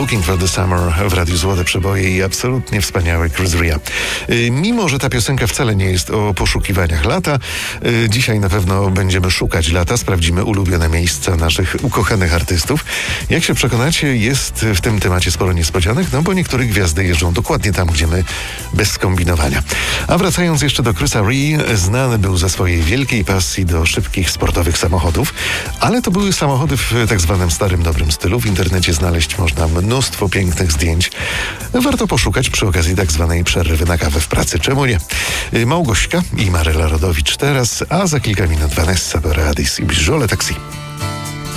Looking for the Summer w Radiu Złote Przeboje i absolutnie wspaniały Chris Rea. Mimo że ta piosenka wcale nie jest o poszukiwaniach lata, dzisiaj na pewno będziemy szukać lata, sprawdzimy ulubione miejsca naszych ukochanych artystów. Jak się przekonacie, jest w tym temacie sporo niespodzianek, no bo niektóre gwiazdy jeżdżą dokładnie tam, gdzie my, bez skombinowania. A wracając jeszcze do Chrisa Rea, znany był ze swojej wielkiej pasji do szybkich, sportowych samochodów, ale to były samochody w tak zwanym starym, dobrym stylu. W internecie znaleźć można mnóstwo pięknych zdjęć. Warto poszukać przy okazji tak zwanej przerwy na kawę w pracy. Czemu nie? Małgośka i Maryla Rodowicz teraz, a za kilka minut Vanessa Paradis i Bijole Taxi.